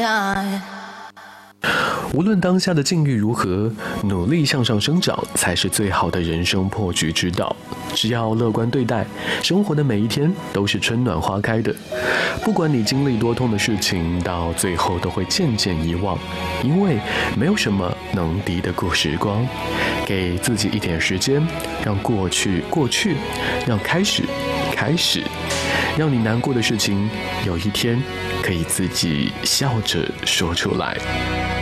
无论当下的境遇如何，努力向上生长才是最好的人生破局之道。只要乐观对待，生活的每一天都是春暖花开的。不管你经历多痛的事情，到最后都会渐渐遗忘，因为没有什么能敌得过时光。给自己一点时间，让过去过去，让开始开始，让你难过的事情有一天可以自己笑着说出来。